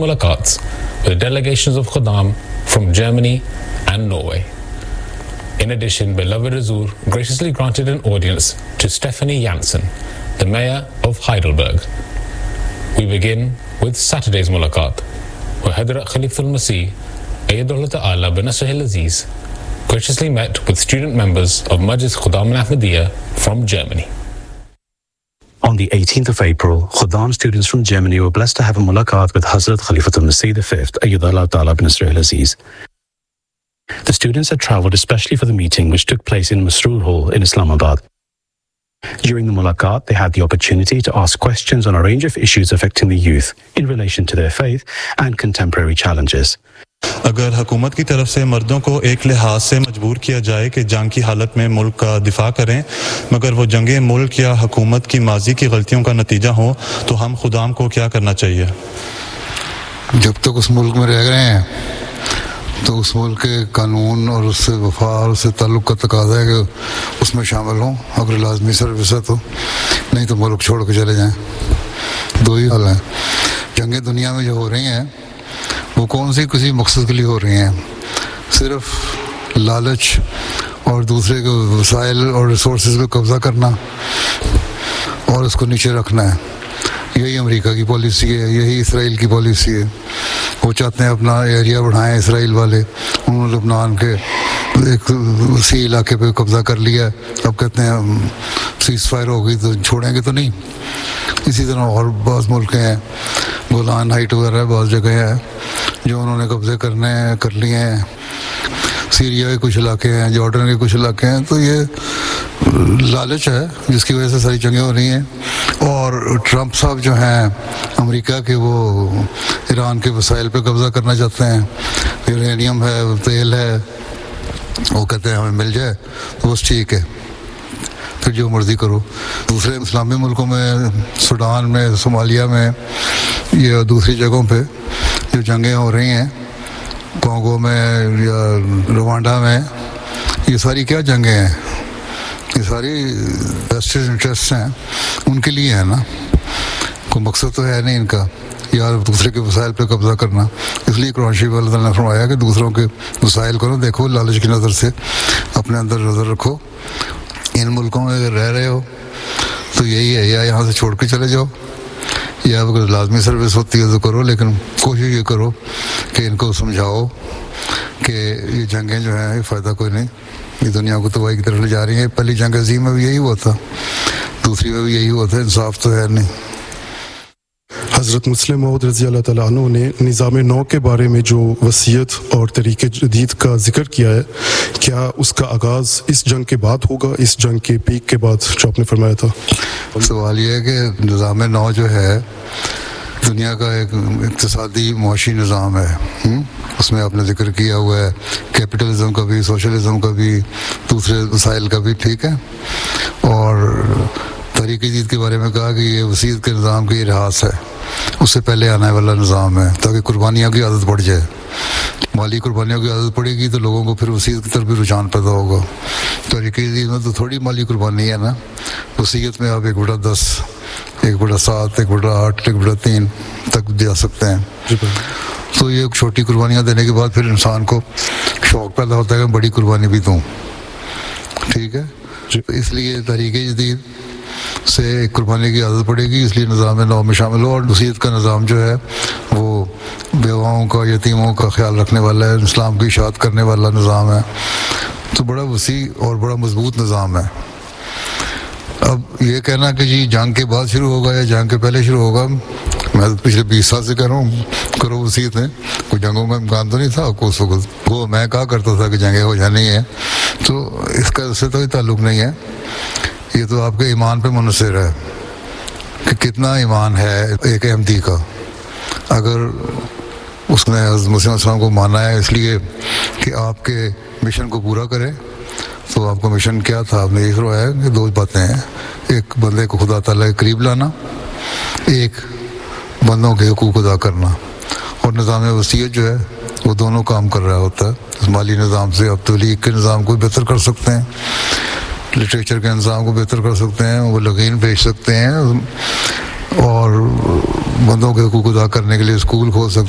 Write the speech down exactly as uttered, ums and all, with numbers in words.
mulaqats with delegations of Khuddam from Germany and Norway. In addition, beloved Azur graciously granted an audience to Stephanie Janssen, the mayor of Heidelberg. We begin with Saturday's mulaqat, where Hadrat Khalifatul Masih, Ayyadullah Ta'ala bin Nasrihil Aziz, graciously met with student members of Majlis Khuddam al-Ahmadiyya from Germany. On the eighteenth of April, Khuddam students from Germany were blessed to have a mulaqat with Hazrat Khalifatul Masih the fifth, Ayyadullah Ta'ala bin Nasrihil Aziz. The students had travelled especially for the meeting, which took place in Masroor Hall in Islamabad. During the mulaqat, they had the opportunity to ask questions on a range of issues affecting the youth in relation to their faith and contemporary challenges. اگر حکومت کی طرف سے مردوں کو ایک لحاظ سے مجبور کیا جائے کہ جنگ کی حالت میں ملک کا دفاع کریں، مگر وہ جنگیں ملک یا حکومت کی ماضی کی غلطیوں کا نتیجہ ہوں، تو ہم خدام کو کیا کرنا چاہیے؟ جب تک اس ملک میں رہ رہے ہیں تو اس ملک کے قانون اور اس سے وفا اور اس سے تعلق کا تقاضا ہے کہ اس میں شامل ہوں، اگر لازمی سروس ہے تو، نہیں تو ملک چھوڑ کے چلے جائیں. دو ہی حال ہیں. جنگیں دنیا میں جو ہو رہی ہیں وہ کون سی کسی مقصد کے لیے ہو رہی ہیں؟ صرف لالچ اور دوسرے کے وسائل اور ریسورسز پہ قبضہ کرنا اور اس کو نیچے رکھنا ہے. یہی امریکہ کی پالیسی ہے، یہی اسرائیل کی پالیسی ہے. وہ چاہتے ہیں اپنا ایریا بڑھائیں اسرائیل والے. انہوں نے لبنان کے ایک وسیع علاقے پہ قبضہ کر لیا ہے، اب کہتے ہیں سیز فائر ہو گئی تو چھوڑیں گے تو نہیں. اسی طرح اور بعض ملک ہیں، گولان ہائٹ وغیرہ بعض جگہ ہیں جو انہوں نے قبضے کرنے ہیں کر لیے ہیں. سیریا کے کچھ علاقے ہیں، جارڈن کے کچھ علاقے ہیں. تو یہ لالچ ہے جس کی وجہ سے ساری جنگیں ہو رہی ہیں. اور ٹرمپ صاحب جو ہیں امریکہ کے، وہ ایران کے وسائل پہ قبضہ کرنا چاہتے ہیں. یورینیم ہے، تیل ہے، وہ کہتے ہیں ہمیں مل جائے تو بس ٹھیک ہے، پھر جو مرضی کرو. دوسرے اسلامی ملکوں میں، سوڈان میں، صومالیہ میں یا دوسری جگہوں پہ جو جنگیں ہو رہی ہیں، کانگو میں یا روانڈا میں، یہ ساری کیا جنگیں ہیں؟ یہ ساری ویسٹڈ انٹرسٹ ہیں، ان کے لیے ہے نا. کوئی مقصد تو ہے نہیں ان کا، یا دوسرے کے وسائل پہ قبضہ کرنا. اس لیے قرآن شریف اللہ تعالیٰ نے فرمایا کہ دوسروں کے وسائل کو نہ دیکھو لالچ کی نظر سے، اپنے اندر نظر رکھو. ان ملکوں میں اگر رہ رہے ہو تو یہی ہے، یا یہاں سے چھوڑ کے چلے جاؤ، یا اگر لازمی سروس ہوتی ہے تو کرو، لیکن کوشش یہ کرو کہ ان کو سمجھاؤ کہ یہ جنگیں جو ہیں یہ فائدہ کوئی نہیں، یہ دنیا کو تباہی کی طرف لے جا رہی ہیں. پہلی جنگ عظیم میں بھی یہی ہوا تھا، دوسری میں بھی یہی ہوا تھا. انصاف تو ہے نہیں. حضرت مسلم موعود رضی اللہ تعالیٰ عنہ نے نظام نو کے بارے میں جو وصیت اور طریقے جدید کا ذکر کیا ہے، کیا اس کا آغاز اس جنگ کے بعد ہوگا، اس جنگ کے پیک کے بعد جو آپ نے فرمایا تھا؟ سوال یہ ہے کہ نظام نو جو ہے دنیا کا ایک اقتصادی معاشی نظام ہے. اس میں آپ نے ذکر کیا ہوا ہے کیپٹلزم کا بھی، سوشلزم کا بھی، دوسرے وسائل کا بھی، ٹھیک ہے. اور طریقہ جدید کے بارے میں کہا کہ یہ وسیعت کے نظام کی رہاس ہے، اس سے پہلے آنے والا نظام ہے، تاکہ قربانیوں کی عادت پڑ جائے. مالی قربانیوں کی عادت پڑے گی تو لوگوں کو پھر وسیعت کی طرف بھی رجحان پیدا ہوگا. طریقہ جدید میں تو تھوڑی مالی قربانی ہے نا. وسیعت میں آپ ایک بٹا دس، ایک بٹا سات، ایک بٹا آٹھ، ایک بٹا تین تک دے سکتے ہیں. تو یہ چھوٹی قربانیاں دینے کے بعد پھر انسان کو شوق پیدا ہوتا ہے کہ بڑی قربانی بھی دوں، ٹھیک ہے. اس لیے طریقہ جدید سے ایک قربانی کی عادت پڑے گی، اس لیے نظام نو میں شامل ہو. اور وصیت کا نظام جو ہے وہ بیواؤں کا، یتیموں کا خیال رکھنے والا ہے، اسلام کی اشاعت کرنے والا نظام ہے. تو بڑا وسیع اور بڑا مضبوط نظام ہے. اب یہ کہنا کہ جی جنگ کے بعد شروع ہوگا یا جنگ کے پہلے شروع ہوگا، میں تو پچھلے بیس سال سے کہہ رہا ہوں کرو وصیتیں. کوئی جنگوں کا امکان تو نہیں تھا آپ کو اس وقت، وہ میں کہا کرتا تھا کہ جنگیں ہو جانی ہیں، تو اس کا اس سے کوئی تعلق نہیں ہے. یہ تو آپ کے ایمان پہ منحصر ہے کہ کتنا ایمان ہے ایک احمدی کا. اگر اس نے حضرت مسیح علیہ السلام کو مانا ہے اس لیے کہ آپ کے مشن کو پورا کرے، تو آپ کا مشن کیا تھا؟ آپ نے یہ فرمایا کہ دو باتیں ہیں، ایک بندے کو خدا تعالیٰ کے قریب لانا، ایک بندوں کے حقوق ادا کرنا. اور نظام وصیت جو ہے وہ دونوں کام کر رہا ہوتا ہے. مالی نظام سے آپ تبلیغ کے نظام کو بہتر کر سکتے ہیں، لٹریچر کے نظام کو بہتر کر سکتے ہیں، وہ لغین بھیج سکتے ہیں، اور بندوں کے حقوق ادا کرنے کے لیے اسکول کھول سکتے